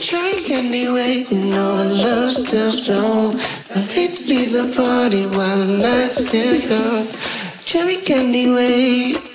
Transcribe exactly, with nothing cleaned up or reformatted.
Cherry candy way, you know our love's still strong. I hate to leave the party while the lights still come. Cherry candy way.